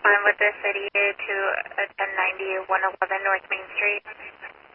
correspond with the city to 1090 111 North Main Street.